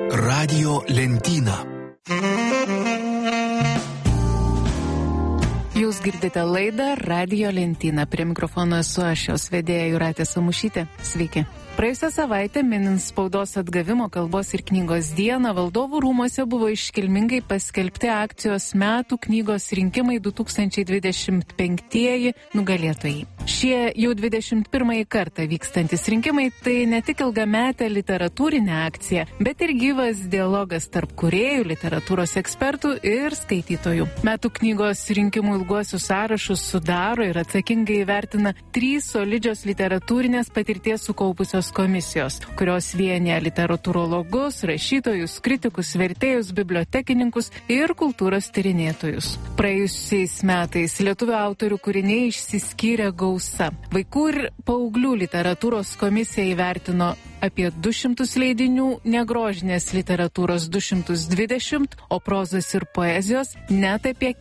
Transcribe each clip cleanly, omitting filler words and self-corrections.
Radijo lentyna. Jūs girdite laidą Radijo lentyna. Prie mikrofono esu aš, jos vedėja Jūratė Samušytė. Sveiki. Praėjusią savaitę, minint spaudos atgavimo kalbos ir knygos dieną, Valdovų rūmuose buvo iškilmingai paskelbti akcijos metų knygos rinkimai 2025 nugalėtojai. Šie jau 21 kartą vykstantis rinkimai tai ne tik ilgametė literatūrinė akcija, bet ir gyvas dialogas tarp kūrėjų, literatūros ekspertų ir skaitytojų. Metų knygos rinkimų ilguosius sąrašus sudaro ir atsakingai įvertina 3 solidžios literatūrinės patirties sukaupusios komisijos, kurios vienija literatūrologus, rašytojus, kritikus, vertėjus, bibliotekininkus ir kultūros tyrinėtojus. Praėjusiais metais lietuvių autorių kūriniai išsiskyrė gausa. Vaikų ir paauglių literatūros komisija įvertino apie 200 leidinių, negrožinės literatūros 220, o prozos ir poezijos net apie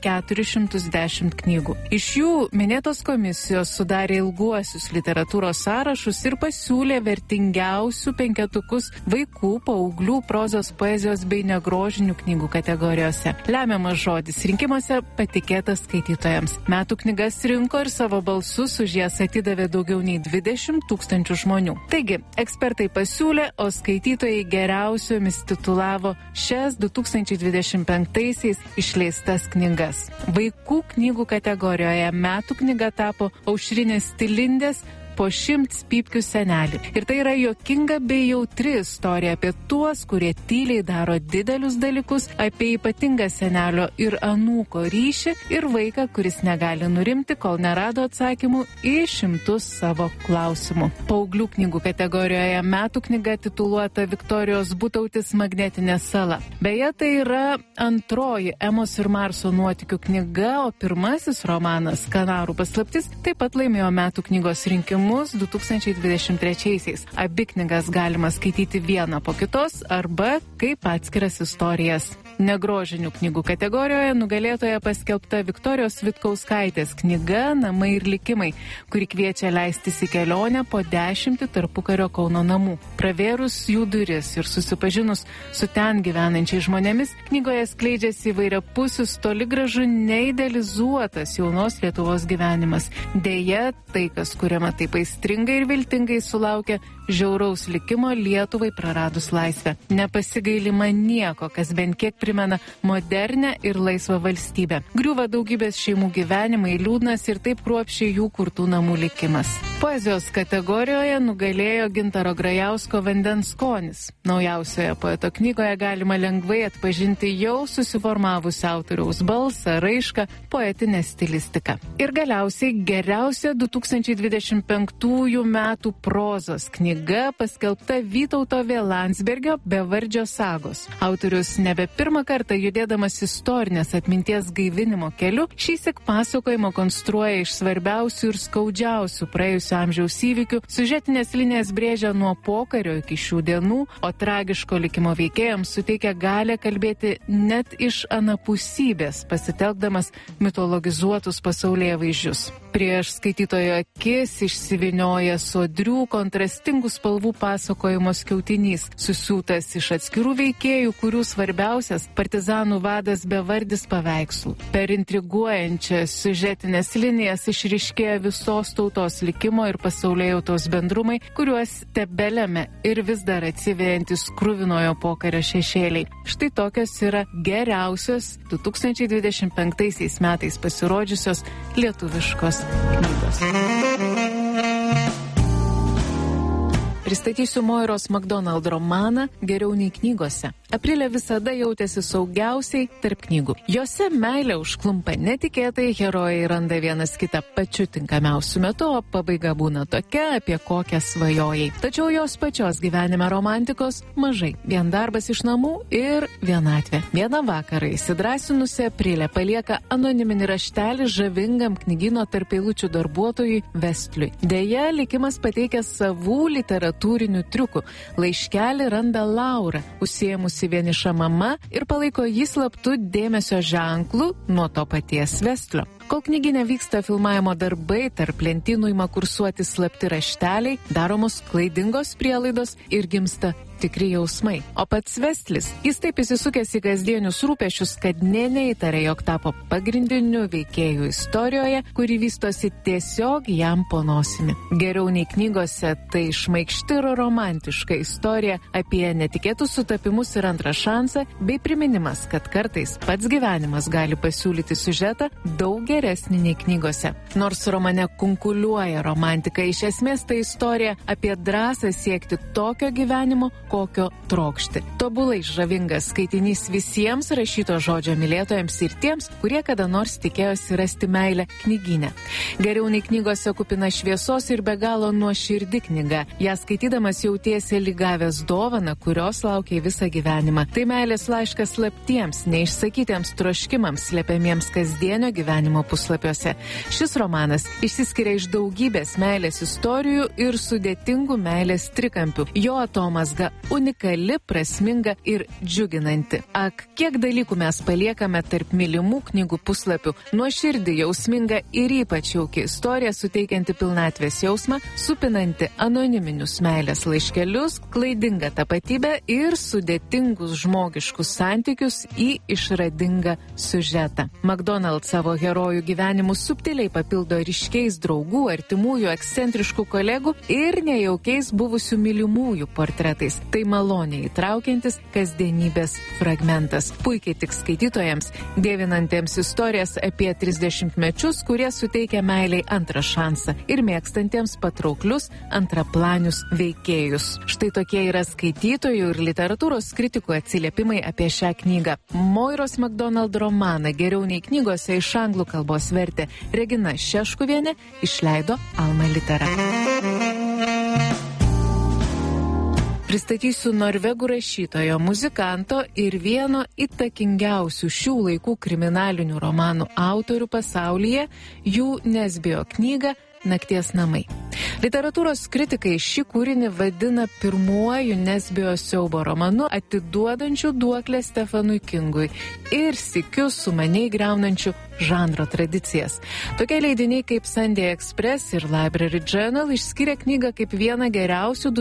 410 knygų. Iš jų minėtos komisijos sudarė ilguosius literatūros sąrašus ir pasiūlė vertingiausių 5 vaikų, paauglių, prozos, poezijos bei negrožinių knygų kategorijose. Lemiamas žodis rinkimuose patikėtas skaitytojams. Metų knygas rinko ir savo balsus už jas atidavė daugiau nei 20 000 žmonių. Taigi, ekspertai pasiūlė, o skaitytojai geriausiomis titulavo šias 2025-aisiais išleistas knygas. Vaikų knygų kategorijoje metų knyga tapo Aušrinės Tilindės Po 100 pypkių senelį. Ir tai yra juokinga bei jautri istorija apie tuos, kurie tyliai daro didelius dalykus, apie ypatingą senelio ir anūko ryšį ir vaiką, kuris negali nurimti, kol nerado atsakymų į 100 savo klausimų. Paauglių knygų kategorijoje metų knyga tituluota Viktorijos Butautis Magnetinė sala. Beje, tai yra antroji Emos ir Marso nuotykių knyga, o pirmasis romanas Kanarų paslaptis taip pat laimėjo metų knygos rinkimus 2023-aisiais. Abi knygas galima skaityti vieną po kitos arba kaip atskiras istorijas. Negrožinių knygų kategorijoje nugalėtoja paskelbta Viktorijos Vitkauskaitės knyga Namai ir likimai, kuri kviečia leistis į kelionę po 10 tarpukario Kauno namų. Pravėrus jų duris ir susipažinus su ten gyvenančiais žmonėmis, knygoje skleidžiasi įvairiapusis, toli gražu neidealizuotas jaunos Lietuvos gyvenimas. Deja, tai, kas kuriama taip aistringai ir viltingai, sulaukia žiauraus likimo Lietuvai praradus laisvę. Nepasigailima nieko, kas bent kiek primena modernę ir laisvą valstybę. Griūva daugybės šeimų gyvenimai, liūdnas ir taip kruopščiai jų kurtų namų likimas. Poezijos kategorijoje nugalėjo Gintaro Grajausko Vandens skonis. Naujausioje poeto knygoje galima lengvai atpažinti jau susiformavusią autoriaus balsą, raišką, poetinę stilistiką. Ir galiausiai geriausia 2025 metų prozos knyga paskelbta Vytauto V. Landsbergio Bevardžio sagos. Autorius nebe pirmą kartą judėdamas istorinės atminties gaivinimo keliu, šįsyk pasakojimo konstruoja iš svarbiausių ir skaudžiausių praėjusio amžiaus įvykių, siužetinės linijas brėžia nuo pokario iki šių dienų, o tragiško likimo veikėjams suteikia galę kalbėti net iš anapusybės, pasitelkdamas mitologizuotus pasaulėvaizdžius. Prieš skaitytojo akis išsivinioja sodrių, kontrastingų spalvų pasakojimo skiautinys, susiūtas iš atskirų veikėjų, kurių svarbiausias partizanų vadas bevardis paveikslų. Per intriguojančias siužetinės linijas išryškėja visos tautos likimo ir pasaulėjautos bendrumai, kuriuos tebelėme ir vis dar atsivėjantis kruvinojo pokario šešėliai. Štai tokios yra geriausios 2025 metais pasirodžiusios lietuviškos knygos. Pristatysiu Moiros Macdonald romaną Geriau nei knygose. Aprilė visada jautėsi saugiausiai tarp knygų. Jose meilė užklumpa netikėtai, herojai randa vienas kitą pačiu tinkamiausiu metu, o pabaiga būna tokia, apie kokią svajojai. Tačiau jos pačios gyvenime romantikos mažai. Vien darbas iš namų ir vienatvė. Vieną vakarą įsidrasinusi Aprilė palieka anoniminį raštelį žavingam knygyno tarp eilučių darbuotojui Vestliui. Deja, likimas pateikia savų literatūrinių triukų. Laiškelį randa Laura, užsiėmusi vieniša mama, ir palaiko jį slaptu dėmesio ženklu nuo to paties Vestlio. Kol knygyne vyksta filmavimo darbai, tarp lentynų ima kursuoti slapti rašteliai, daromos klaidingos prielaidos ir gimsta tikri jausmai. O pats Vestlis, jis taip įsisukęs į kasdienius rūpešius, kad nė neįtarė, jog tapo pagrindiniu veikėjų istorijoje, kuri vystosi tiesiog jam po nosimi. Geriau nei knygose, tai šmaikšti ir romantiška istorija apie netikėtus sutapimus ir antrą šansą, bei priminimas, kad kartais pats gyvenimas gali pasiūlyti siužetą daug geresnį nei knygose. Nors romane kunkuliuoja romantika, iš esmės tai istorija apie drąsą siekti tokio gyvenimo, kokio trokšti. Tobulai žavingas skaitinys visiems rašyto žodžio mylėtojams ir tiems, kurie kada nors tikėjosi rasti meilę knygyne. Geriau nei knygose kupina šviesos ir be galo nuoširdi knyga. Ja skaitydamas jautiesi lyg gavęs dovaną, kurios laukia visą gyvenimą. Tai meilės laiškas slaptiems, neišsakytiems troškimams, slepiamiems kasdienio gyvenimo puslapiuose. Šis romanas išsiskiria iš daugybės meilės istorijų ir sudėtingų meilės trikampių. Jo atomazga unikali, prasminga ir džiuginanti. Ak, kiek dalykų mes paliekame tarp mylimų knygų puslapių. Nuoširdį, jausminga ir ypač jauki istorija, suteikianti pilnatvės jausmą, supinanti anoniminius meilės laiškelius, klaidingą tapatybę ir sudėtingus žmogiškus santykius į išradingą siužetą. MacDonald savo herojų gyvenimus subtiliai papildo ryškiais draugų, artimųjų, ekscentriškų kolegų ir nejaukiais buvusių mylimųjų portretais. Tai maloniai įtraukiantis kasdienybės fragmentas. Puikiai tik skaitytojams, dievinantiems istorijas apie 30-mečius, kurie suteikia meiliai antrą šansą ir mėgstantiems patrauklius antraplanius veikėjus. Štai tokie yra skaitytojų ir literatūros kritikų atsiliepimai apie šią knygą. Moiros MacDonald romaną Geriau nei knygose iš anglų kalbos vertė Regina Šeškuvienė, išleido Alma Litera. Pristatysiu norvegų rašytojo, muzikanto ir vieno įtakingiausių šių laikų kriminalinių romanų autorių pasaulyje, jų Nesbio knygą Nakties namai. Literatūros kritikai šį kūrinį vadina pirmuoju Nesbio siaubo romanu, atiduodančiu duoklę Stefanui Kingui ir sykiu sumaniai griaunančiu žanro tradicijas. Tokie leidiniai kaip Sunday Express ir Library Journal išskiria knygą kaip vieną geriausių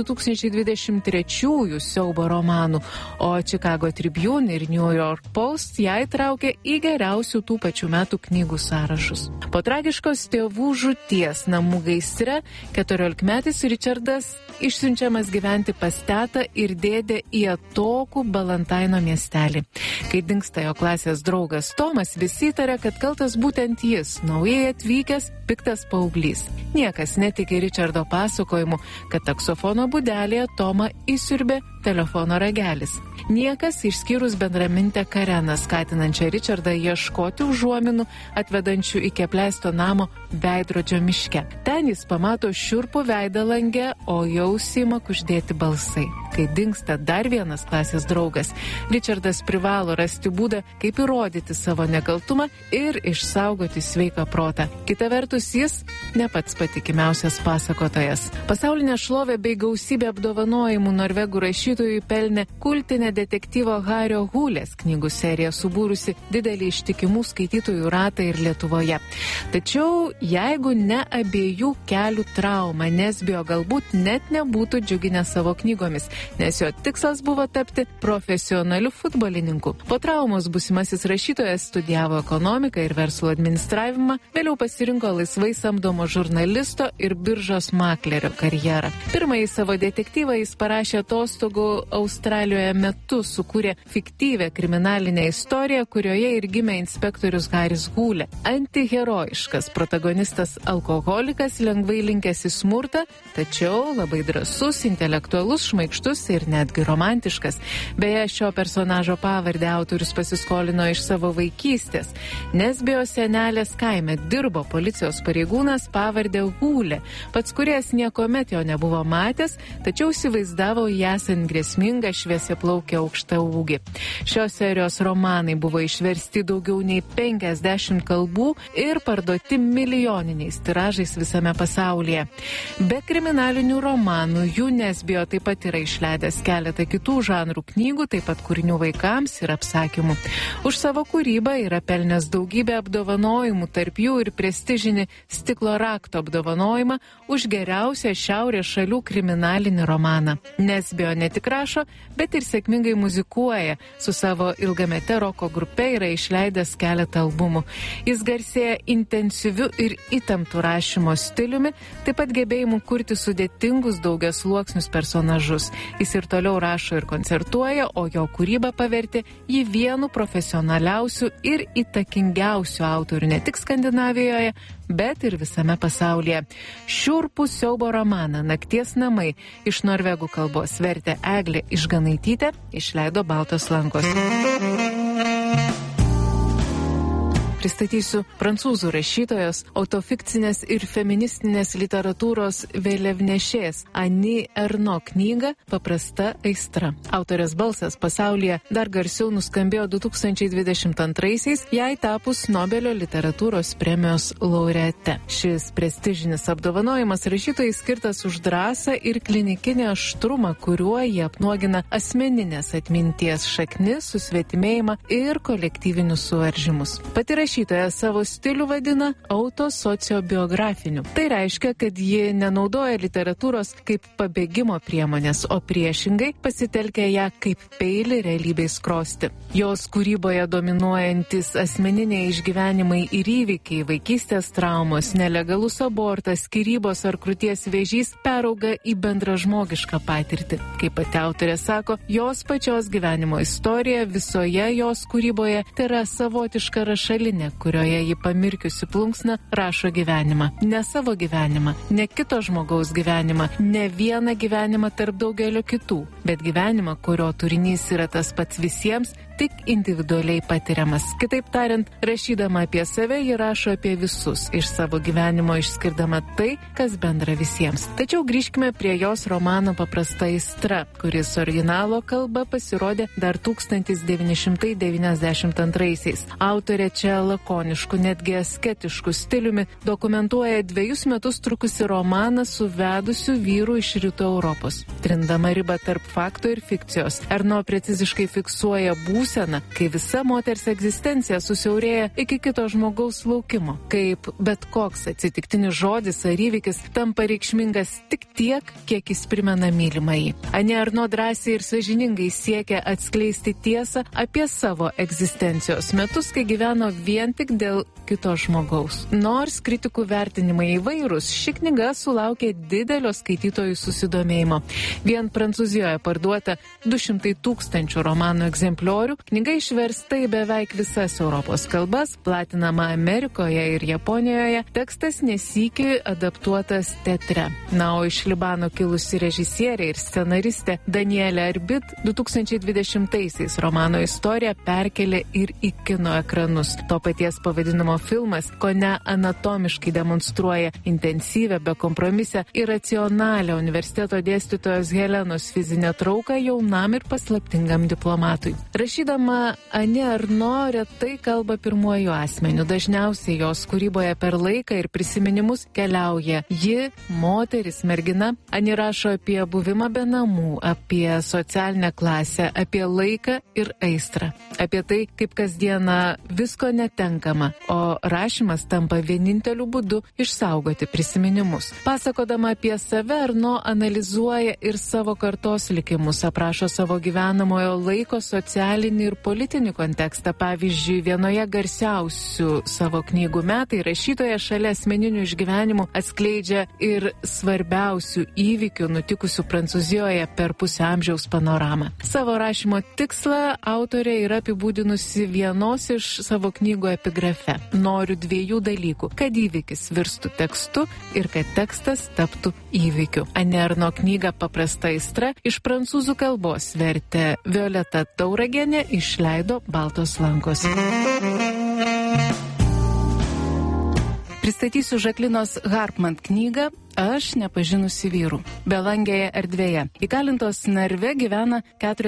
2023 siaubo romanų, o Chicago Tribune ir New York Post ją įtraukė į geriausių tų pačių metų knygų sąrašus. Po tragiškos tėvų žūties namų gaisre 14-metis Richardas išsiunčiamas gyventi pas tetą ir dėdę į atokų Balantaino miestelį. Kai dingsta jo klasės draugas Tomas, visi įtaria, kad kaltas būtent jis, naujai atvykęs, piktas paauglys. Niekas netiki Richardo pasakojimu, kad taksofono būdelėje Tomą įsiurbė telefono ragelis. Niekas išskyrus bendramintę Kareną, skatinančią Richardą ieškoti užuominų, atvedančių iki apleisto namo veidrodžio miške. Ten jis pamato šiurpų veidą lange, o jau ima kuždėti balsai. Kai dingsta dar vienas klasės draugas, Richardas privalo rasti būdą, kaip įrodyti savo nekaltumą ir išsaugoti sveiką protą. Kita vertus, jis ne pats patikimiausias pasakotojas. Pasaulinė šlovė bei gausybė apdovanojimų norvegų rašytojų pelnė kultinę detektyvo Hario Hulės knygų seriją, subūrusi didelį ištikimų skaitytojų ratą ir Lietuvoje. Tačiau, jeigu ne abiejų kelių trauma, Nesbio galbūt net nebūtų džiuginę savo knygomis, nes jo tikslas buvo tapti profesionaliu futbolininku. Po traumos būsimasis rašytojas studijavo ekonomiką ir verslo administravimą, vėliau pasirinko laisvai samdomo žurnalisto ir biržos maklerio karjerą. Pirmąjį savo detektyvą jis parašė atostogų Australijoje metu, sukūrė fiktyvę kriminalinę istoriją, kurioje ir gimė inspektorius Haris Hulė. Antiherojiškas protagonistas alkoholikas, lengvai linkęs į smurtą, tačiau labai drąsus, intelektualus, šmaikštus ir netgi romantiškas. Beje, šio personažo pavardę autorius pasiskolino iš savo vaikystės. Nesbio senelės kaime dirbo policijos pareigūnas pavardę Hulė. Pats kūrėjas niekuomet jo nebuvo matęs, tačiau įsivaizdavo jį esant grėsmingą šviesiaplaukę aukštaūgį. Šios serijos romanai buvo išversti daugiau nei 50 kalbų ir parduoti milijoniniais tiražais visame pasaulyje. Be kriminalinių romanų UNESCO taip pat yra išleidęs keletą kitų žanrų knygų, taip pat kūrinių vaikams ir apsakymų. Už savo kūrybą yra pelnęs daugybę apdovanojimų, tarp jų ir prestižinį Stiklo rakto apdovanojimą už geriausią šiaurės šalių kriminalinį romaną. UNESCO ne tik rašo, bet ir sėkmingai muzikuoja. Su savo ilgamete roko grupe yra išleidęs keletą albumų. Jis garsėja intensyviu ir įtemptu rašymo stiliumi, taip pat gebėjimu kurti sudėtingus daugiasluoksnius personažus. Jis ir toliau rašo ir koncertuoja, o jo kūryba pavertė jį vienu profesionaliausių ir įtakingiausių autorių ne tik Skandinavijoje, bet ir visame pasaulyje. Šiurpų siaubo romaną Nakties namai iš norvegų kalbos vertė Eglė Išganaitytė, išleido Baltos lankos. Pristatysiu prancūzų rašytojos, autofikcinės ir feministinės literatūros vėliavnešės Annie Ernaux knygą Paprasta aistra. Autorės balsas pasaulyje dar garsiau nuskambėjo 2022-aisiais, jai tapus Nobelio literatūros premijos laureate. Šis prestižinis apdovanojimas rašytojai skirtas už drąsą ir klinikinį aštrumą, kuriuo jie apnuogina asmeninės atminties šaknis, susvetimėjimą ir kolektyvinius suvaržymus. Pati rašytoja savo stilių vadina autosociobiografiniu. Tai reiškia, kad ji nenaudoja literatūros kaip pabėgimo priemonės, o priešingai pasitelkia ją kaip peilį realybei skrosti. Jos kūryboje dominuojantis asmeniniai išgyvenimai ir įvykiai, vaikystės traumos, nelegalus abortas, skyrybos ar krūties vėžys perauga į bendražmogišką patirtį. Kaip pati autorė sako, jos pačios gyvenimo istorija visoje jos kūryboje tai yra savotiška rašalinė, kurioje ji pamirkiusi plunksną rašo gyvenimą. Ne savo gyvenimą, ne kito žmogaus gyvenimą, ne vieną gyvenimą tarp daugelio kitų, bet gyvenimą, kurio turinys yra tas pats visiems, tik individualiai patiriamas. Kitaip tariant, rašydama apie save, ji rašo apie visus, iš savo gyvenimo išskirdama tai, kas bendra visiems. Tačiau grįžkime prie jos romano Paprasta aistra, kuris originalo kalba pasirodė dar 1992-aisiais. Autorė čia lakonišku, netgi asketišku stiliumi dokumentuoja 2 metus trukusi romaną su vedusiu vyru iš Rytų Europos. Trindama ribą tarp fakto ir fikcijos, Ernaux preciziškai fiksuoja būseną, kai visa moters egzistencija susiaurėja iki kito žmogaus laukimo, kaip bet koks atsitiktinis žodis ar įvykis tampa reikšmingas tik tiek, kiek jis primena mylimąjį. Annie Ernaux drąsiai ir sąžiningai siekia atskleisti tiesą apie savo egzistencijos metus, kai gyveno vien tik dėl kito žmogaus. Nors kritikų vertinimai įvairūs, ši knyga sulaukė didelio skaitytojų susidomėjimo. Vien Prancūzijoje parduota 200 000 romanų egzempliorių, knyga išversta į beveik visas Europos kalbas, platinama Amerikoje ir Japonijoje, tekstas nesykį adaptuotas teatre. Na, o iš Libano kilusi režisierė ir scenaristė Danielė Arbit 2020-aisiais romano istoriją perkelė ir į kino ekranus. To paties pavadinimo filmas kone anatomiškai demonstruoja intensyvę, bekompromisę ir racionalią universiteto dėstytojos Helenos fizinę trauką jaunam ir paslaptingam diplomatui. Rašydama, Annie Ernaux retai kalba pirmuoju asmeniu. Dažniausiai jos kūryboje per laiką ir prisiminimus keliauja ji, moteris, mergina. Annie rašo apie buvimą be namų, apie socialinę klasę, apie laiką ir aistrą. Apie tai, kaip kasdieną visko netenkama, o rašymas tampa vieninteliu būdu išsaugoti prisiminimus. Pasakodama apie save, Ernaux analizuoja ir savo kartos likimus, aprašo savo gyvenamojo laiko socialinį ir politinį kontekstą. Pavyzdžiui, vienoje garsiausių savo knygų Metai rašytoja šalia asmeninių išgyvenimų atskleidžia ir svarbiausių įvykių nutikusių Prancūzijoje per pusę amžiaus panoramą. Savo rašymo tikslą autorė yra apibūdinusi vienos iš savo knygų epigrafe. Noriu 2 dalykų: kad įvykis virstų tekstu ir kad tekstas taptų įvykiu. Annie Ernaux knygą Paprasta aistra iš prancūzų kalbos vertė Violeta Tauragienė, išleido Baltos lankos. Pristatysiu Žaklinos Harpman knygą Aš nepažinusi vyrų. Belangėje erdvėje. Įkalintos narve gyvena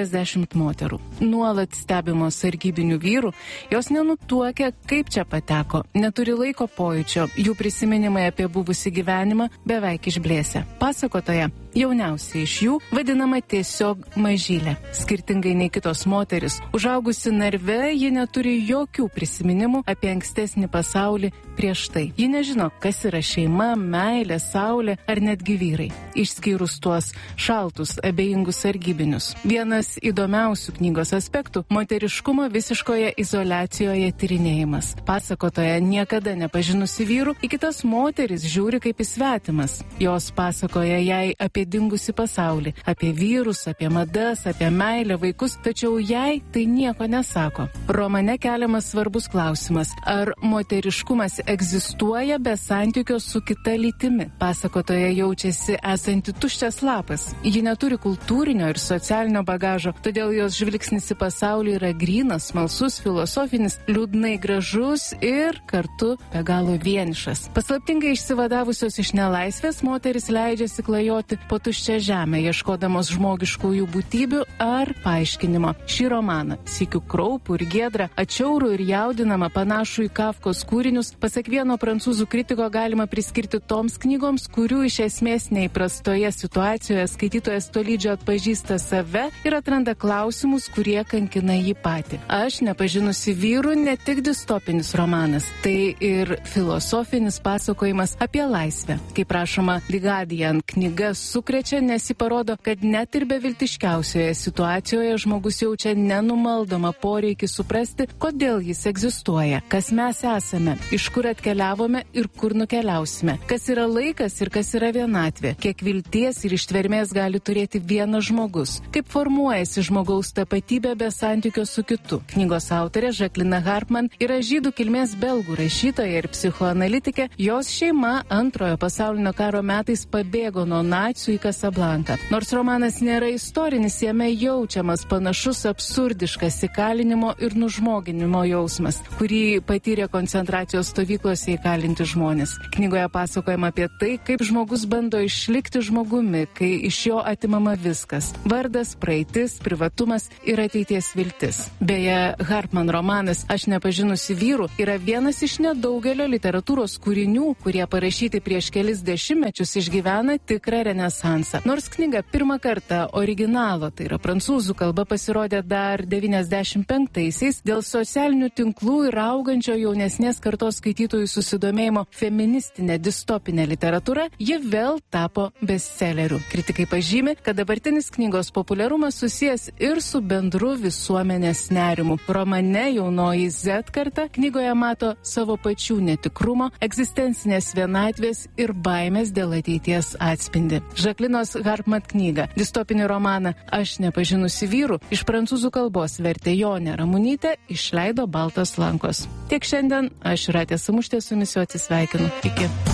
40 moterų. Nuolat stebimos sargybinių vyrų, jos nenutuokia, kaip čia pateko, neturi laiko pojūčio, jų prisiminimai apie buvusį gyvenimą beveik išblėsę. Pasakotoja, jauniausia iš jų, vadinama tiesiog Mažylė. Skirtingai nei kitos moteris, užaugusi narve, ji neturi jokių prisiminimų apie ankstesnį pasaulį prieš tai. Ji nežino, kas yra šeima, meilė, saulė ar netgi vyrai, išskyrus tuos šaltus, abejingus sargybinius. Vienas įdomiausių knygos aspektų – moteriškumo visiškoje izoliacijoje tyrinėjimas. Pasakotoja, niekada nepažinusi vyrų, į kitas moteris žiūri kaip į svetimas. Jos pasakoja jai apie dingusį pasaulį, apie vyrus, apie madas, apie meilę, vaikus, tačiau jai tai nieko nesako. Romane keliamas svarbus klausimas, ar moteriškumas egzistuoja be santykio su kita lytimi. Pasakotoja jaučiasi esanti tuščias lapas. Ji neturi kultūrinio ir socialinio bagažo, todėl jos žvilgsnis į pasaulį yra grynas, smalsus, filosofinis, liūdnai gražus ir kartu be galo vienišas. Paslaptingai išsivadavusios iš nelaisvės, moteris leidžiasi klajoti po tuščią žemę, ieškodamos žmogiškųjų būtybių ar paaiškinimo. Šį romaną, sykiu kraupų ir giedrą, atšiaurų ir jaudinamą, panašų į Kafkos kūrinius, pasak vieno prancūzų kritiko galima priskirti toms knygoms, kurių iš esmės neįprastoje situacijoje skaitytojas tolydžio atpažįsta save ir atranda klausimus, kurie kankina jį patį. Aš nepažinusi vyrų ne tik distopinis romanas, tai ir filosofinis pasakojimas apie laisvę. Kaip rašoma The Guardian, knyga sukrečia, nes ji parodo, kad net ir beviltiškiausioje situacijoje žmogus jaučia nenumaldomą poreikį suprasti, kodėl jis egzistuoja, kas mes esame, iš kur atkeliavome ir kur nukeliausime, kas yra laikas ir kas yra vienatvė, kiek vilties ir ištvermės gali turėti vienas žmogus, kaip formuojasi žmogaus tapatybė be santykio su kitu. Knygos autorė Jacqueline Harpman yra žydų kilmės belgų rašytoja ir psichoanalitikė. Jos šeima Antrojo pasaulinio karo metais pabėgo nuo nacių į Kasablanką. Nors romanas nėra istorinis, jame jaučiamas panašus absurdiškas įkalinimo ir nužmoginimo jausmas, kurį patyrė koncentracijos stovyklose įkalinti žmonės. Knygoje pasakojama apie tai, kaip žmogus bando išlikti žmogumi, kai iš jo atimama viskas – vardas, praeitis, privatumas ir ateities viltis. Beje, Harpman romanas Aš nepažinusi vyrų yra vienas iš nedaugelio literatūros kūrinių, kurie parašyti prieš kelis dešimtmečius išgyvena tikrą renesansą. Nors knyga pirmą kartą originalo, tai yra prancūzų kalba, pasirodė dar 95-aisiais, dėl socialinių tinklų ir augančio jaunesnės kartos skaitytojų susidomėjimo feministinė distopinė literatūra, ji vėl tapo bestselleriu. Kritikai pažymi, kad dabartinis knygos populiarumas susijęs ir su bendru visuomenės nerimu. Romane jaunoji Z karta knygoje mato savo pačių netikrumo, egzistencinės vienatvės ir baimės dėl ateities atspindi. Jacquelinos Harpman knygą, distopinį romaną Aš nepažinusi vyrų, iš prancūzų kalbos vertė Jonė Ramunytė, išleido Baltos lankos. Tiek šiandien, aš Jūratė Samuštė su jumis atsisveikinu. Iki.